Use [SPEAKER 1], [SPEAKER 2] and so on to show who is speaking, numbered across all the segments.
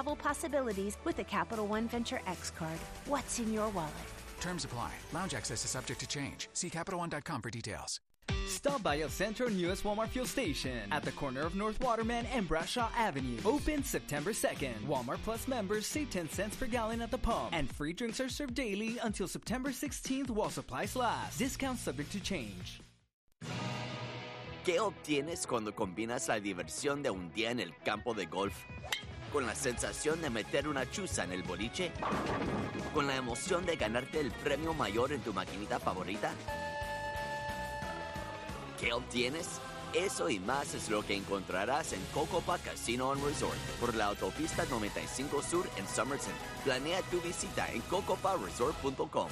[SPEAKER 1] travel possibilities with the Capital One Venture X card. What's in your wallet?
[SPEAKER 2] Terms apply. Lounge access is subject to change. See CapitalOne.com for details.
[SPEAKER 3] Stop by El Centro newest Walmart fuel station at the corner of North Waterman and Brashaw Avenue. Open September 2nd. Walmart Plus members save 10 cents per gallon at the pump. And free drinks are served daily until September 16th while supplies last. Discounts subject to change.
[SPEAKER 4] ¿Qué obtienes cuando combinas la diversión de un día en el campo de golf con la sensación de meter una chuza en el boliche? ¿Con la emoción de ganarte el premio mayor en tu maquinita favorita? ¿Qué obtienes? Eso y más es lo que encontrarás en Cocopa Casino and Resort por la autopista 95 Sur en Somerset. Planea tu visita en cocoparesort.com.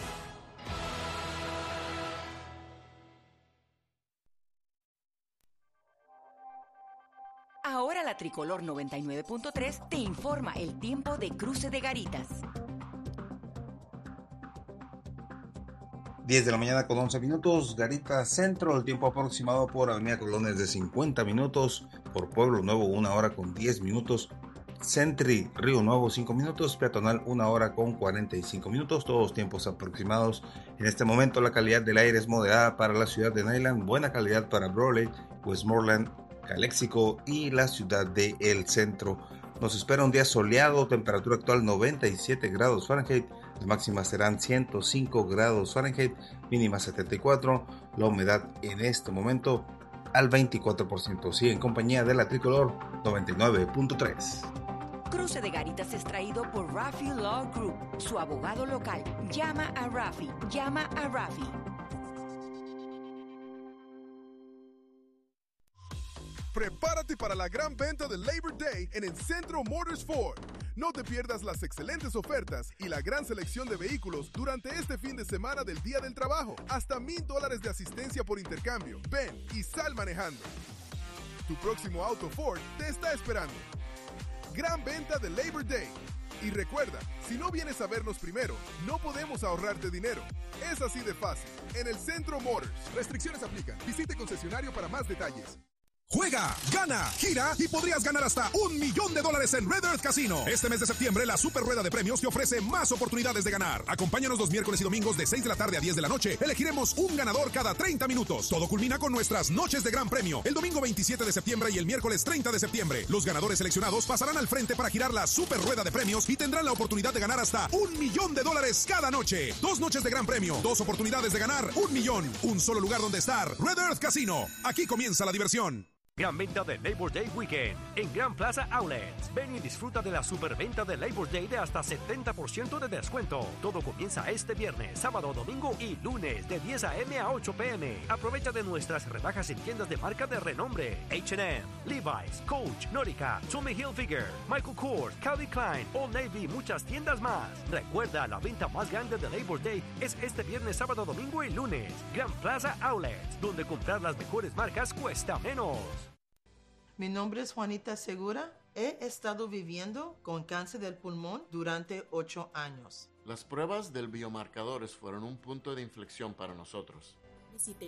[SPEAKER 5] Ahora la Tricolor 99.3 te informa el tiempo de Cruce de Garitas.
[SPEAKER 6] 10 de la mañana con 11 minutos, Garitas Centro, el tiempo aproximado por Avenida Colón es de 50 minutos, por Pueblo Nuevo 1 hora con 10 minutos, Sentry, Río Nuevo 5 minutos, Peatonal 1 hora con 45 minutos, todos tiempos aproximados. En este momento la calidad del aire es moderada para la ciudad de Nyland, buena calidad para Brawley, Westmoreland, Calexico y la ciudad de El Centro. Nos espera un día soleado, temperatura actual 97 grados Fahrenheit, las máximas serán 105 grados Fahrenheit, mínima 74, la humedad en este momento al 24%. Sigue en compañía de la Tricolor 99.3.
[SPEAKER 5] Cruce de Garitas es traído por Rafi Law Group, su abogado local. Llama a Rafi, llama a Rafi.
[SPEAKER 7] Prepárate para la gran venta de Labor Day en el Centro Motors Ford. No te pierdas las excelentes ofertas y la gran selección de vehículos durante este fin de semana del Día del Trabajo. Hasta $1,000 de asistencia por intercambio. Ven y sal manejando. Tu próximo auto Ford te está esperando. Gran venta de Labor Day. Y recuerda, si no vienes a vernos primero, no podemos ahorrarte dinero. Es así de fácil. En el Centro Motors. Restricciones aplican. Visite concesionario para más detalles.
[SPEAKER 8] Juega, gana, gira y podrías ganar hasta $1,000,000 en Red Earth Casino. Este mes de septiembre, la super rueda de premios te ofrece más oportunidades de ganar. Acompáñanos los miércoles y domingos de 6 de la tarde a 10 de la noche. Elegiremos un ganador cada 30 minutos. Todo culmina con nuestras noches de gran premio, el domingo 27 de septiembre y el miércoles 30 de septiembre. Los ganadores seleccionados pasarán al frente para girar la super rueda de premios y tendrán la oportunidad de ganar hasta $1,000,000 cada noche. 2 noches de gran premio, 2 oportunidades de ganar $1,000,000. Un solo lugar donde estar. Red Earth Casino. Aquí comienza la diversión.
[SPEAKER 9] Gran venta de Labor Day Weekend en Gran Plaza Outlets. Ven y disfruta de la superventa de Labor Day de hasta 70% de descuento. Todo comienza este viernes, sábado, domingo y lunes de 10 a.m. a 8 p.m. Aprovecha de nuestras rebajas en tiendas de marca de renombre: H&M, Levi's, Coach, Norica, Tommy Hilfiger, Michael Kors, Calvin Klein, Old Navy y muchas tiendas más. Recuerda, la venta más grande de Labor Day es este viernes, sábado, domingo y lunes. Gran Plaza Outlets, donde comprar las mejores marcas cuesta menos.
[SPEAKER 10] Mi nombre es Juanita Segura. He estado viviendo con cáncer del pulmón durante 8 años.
[SPEAKER 11] Las pruebas del biomarcadores fueron un punto de inflexión para nosotros.
[SPEAKER 12] Visite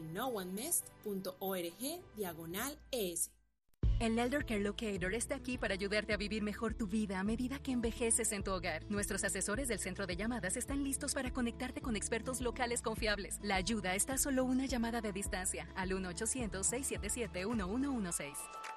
[SPEAKER 12] noOneMissed.org/ES.
[SPEAKER 13] El Elder Care Locator está aquí para ayudarte a vivir mejor tu vida a medida que envejeces en tu hogar. Nuestros asesores del centro de llamadas están listos para conectarte con expertos locales confiables. La ayuda está a solo una llamada de distancia al 1-800-677-1116.